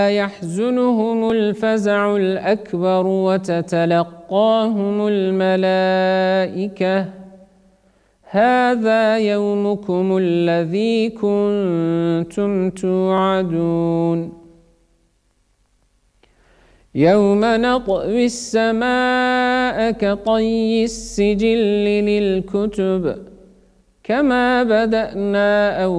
يحزنهم الفزع الأكبر وتتلقاهم الملائكة هذا يومكم الذي كنتم توعدون يوم نطوي السماء كطي السجل للكتب كما بدأنا